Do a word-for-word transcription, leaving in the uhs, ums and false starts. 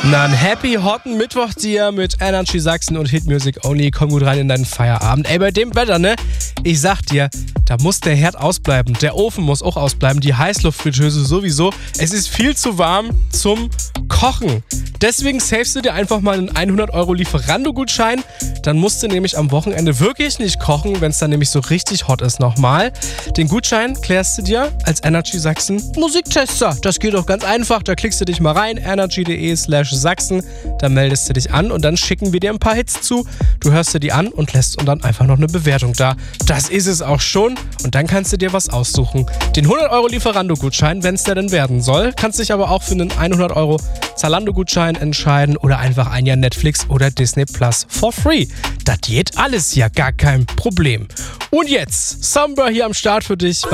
Na, ein happy, hotten Mittwoch dir mit Energy Sachsen und Hit Music Only. Komm gut rein in deinen Feierabend. Ey, bei dem Wetter, ne? Ich sag dir, da muss der Herd ausbleiben. Der Ofen muss auch ausbleiben. Die Heißluftfritteuse sowieso. Es ist viel zu warm zum Kochen. Deswegen savest du dir einfach mal einen hundert Euro Lieferando-Gutschein. Dann musst du nämlich am Wochenende wirklich nicht kochen, wenn es dann nämlich so richtig hot ist nochmal. Den Gutschein klärst du dir als Energy Sachsen Musiktester. Das geht doch ganz einfach. Da klickst du dich mal rein, energy.de slash Sachsen. Da meldest du dich an und dann schicken wir dir ein paar Hits zu. Du hörst dir die an und lässt und dann einfach noch eine Bewertung da. Das ist es auch schon. Und dann kannst du dir was aussuchen. Den hundert Euro Lieferando-Gutschein, wenn es der denn werden soll. Kannst dich aber auch für einen hundert Euro Zalando-Gutschein entscheiden oder einfach ein Jahr Netflix oder Disney Plus for free. Das geht alles ja, gar kein Problem. Und jetzt, Samba hier am Start für dich.